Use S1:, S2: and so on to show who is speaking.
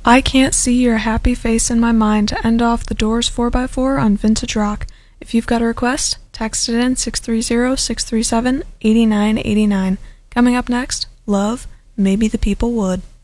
S1: I can't see your happy face in my mind to end off the Doors 4x4 on Vintage Rock. If you've got a request, text it in 630-637-8989. Coming up next, Love, Maybe the People Would.